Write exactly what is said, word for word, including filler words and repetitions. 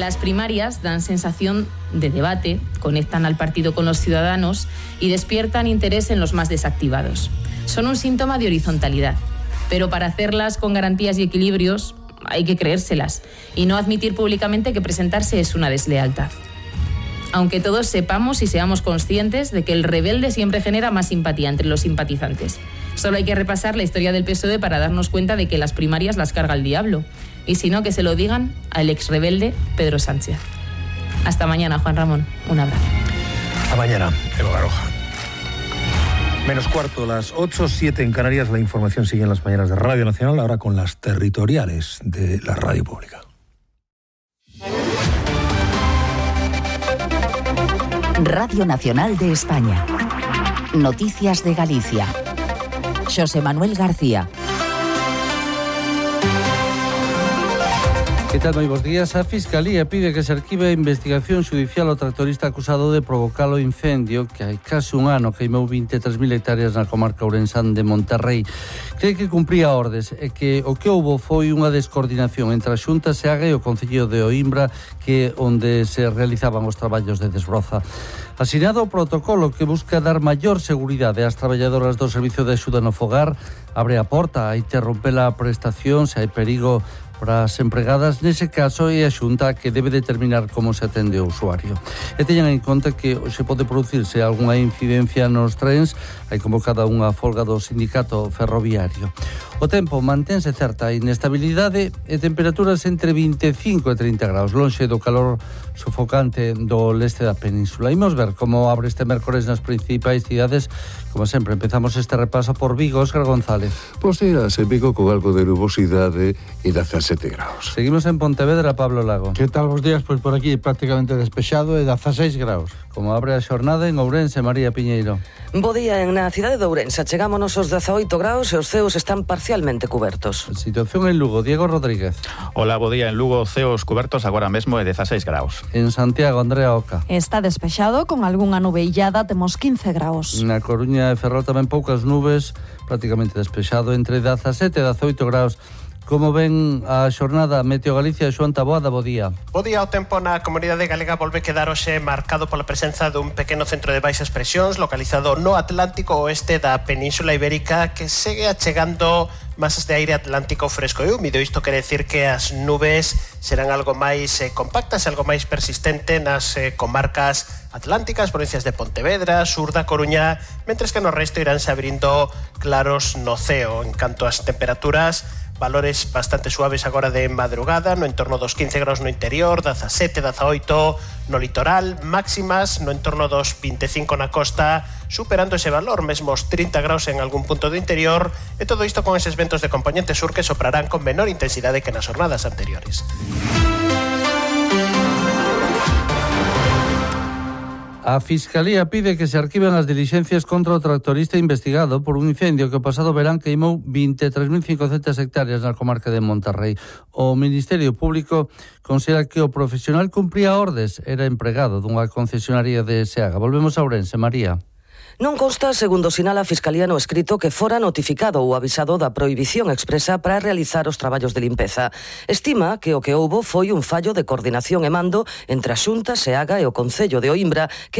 Las primarias dan sensación de debate, conectan al partido con los ciudadanos y despiertan interés en los más desactivados. Son un síntoma de horizontalidad, pero para hacerlas con garantías y equilibrios hay que creérselas y no admitir públicamente que presentarse es una deslealtad. Aunque todos sepamos y seamos conscientes de que el rebelde siempre genera más simpatía entre los simpatizantes. Solo hay que repasar la historia del P S O E para darnos cuenta de que las primarias las carga el diablo. Y si no, que se lo digan al ex rebelde Pedro Sánchez. Hasta mañana, Juan Ramón. Un abrazo. Hasta mañana, Eva Baroja. Menos cuarto, las ocho, siete en Canarias. La información sigue en las mañanas de Radio Nacional, ahora con las territoriales de la radio pública. Radio Nacional de España. Noticias de Galicia. Xosé Manuel García. Que tal, moi bons días? A Fiscalía pide que se arquive a investigación xudicial ao tractorista acusado de provocar o incendio que hai case un ano queimou vinte e tres mil hectáreas na comarca ourensán de Monterrey. Cree que cumpría ordes e que o que houbo foi unha descoordinación entre a Xunta Seaga e o Concello de Oimbra, que onde se realizaban os traballos de desbroza. Asinado o protocolo que busca dar maior seguridade ás traballadoras do Servicio de Axuda no Fogar, abre a porta a interromper a prestación se hai perigo para as empregadas. Nese caso é a Xunta que debe determinar como se atende o usuario. E teñan en conta que se pode producirse algunha incidencia nos trens. Hai convocada unha folga do sindicato ferroviario. O tempo mantense certa inestabilidade e temperaturas entre vinte e cinco e trinta graus, lonxe do calor sofocante do leste da península. Imos ver como abre este mércores nas principais cidades. Como sempre, empezamos este repaso por Vigo. Óscar González. Pois irás en Vigo con algo de nubosidade e dezasete graus. Seguimos en Pontevedra, Pablo Lago. Que tal os días? Pois por aquí prácticamente despexado e dezaseis graus. Como abre a xornada en Ourense, María Piñeiro. Bo día en na cidade de Ourense. Chegámonos aos dezaoito graus e os ceos están parcialmente cubertos. Situación en Lugo, Diego Rodríguez. Hola, bo día en Lugo, ceos cubertos agora mesmo e dezaseis graus. En Santiago, Andrea Oca. Está despexado con algunha nube illada, temos quince graus. Na Coruña e Ferrol tamén poucas nubes, prácticamente despexado entre dezasete e dezaoito graus. Como ven a xornada Meteo Galicia, Xoán Taboada, bo día. Bo día, o tempo na comunidade galega volve quedar hoxe marcado pola presenza dun pequeno centro de baixas presións localizado no Atlántico oeste da Península Ibérica, que segue achegando masas de aire atlántico fresco e húmido. Isto quere decir que as nubes serán algo máis eh, compactas, algo máis persistente nas eh, comarcas atlánticas, provincias de Pontevedra, sur da Coruña, mentres que no resto iránse abrindo claros no ceo. En canto ás temperaturas, valores bastante suaves agora de madrugada, no entorno dos quince graus no interior, dezasete, dezaoito no litoral, máximas no entorno dos vinte e cinco na costa, superando ese valor, mesmo os trinta graus en algún punto do interior, e todo isto con eses ventos de componente sur que soprarán con menor intensidade que nas jornadas anteriores. A Fiscalía pide que se arquiven as dilixencias contra o tractorista investigado por un incendio que o pasado verán queimou vinte e tres mil cincocentas hectáreas na comarca de Monterrey. O Ministerio Público considera que o profesional cumpría ordes, era empregado dunha concesionaria de Seaga. Volvemos a Ourense, María. Non consta, segundo sinala a Fiscalía no escrito, que fora notificado ou avisado da prohibición expresa para realizar os traballos de limpeza. Estima que o que houbo foi un fallo de coordinación e mando entre a Xunta, Seaga e o Concello de Oimbra, que